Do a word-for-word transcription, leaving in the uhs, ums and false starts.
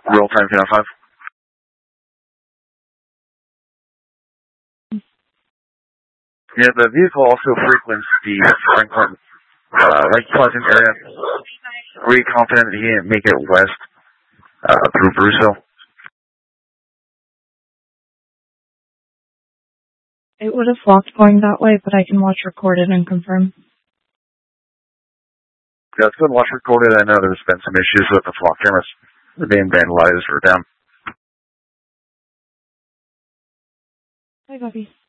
Real time ten five. Yeah, the vehicle also frequents the Franklin, uh, Lake Pleasant area. Are you confident that he didn't make it west, uh, through Bruce Hill? It would have walked going that way, but I can watch recorded and confirm. Yeah, it's been watch recorded. I know there's been some issues with the flock cameras. They're being vandalized or down. Hi, Bobby.